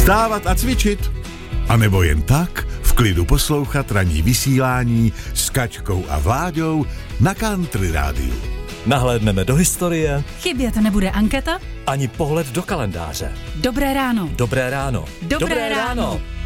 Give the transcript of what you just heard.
Vstávat a cvičit? A nebo jen tak v klidu poslouchat ranní vysílání s Kačkou a Vláďou na Country Rádiu. Nahlédneme do historie. Chybět nebude anketa. Ani pohled do kalendáře. Dobré ráno. Dobré ráno. Dobré ráno.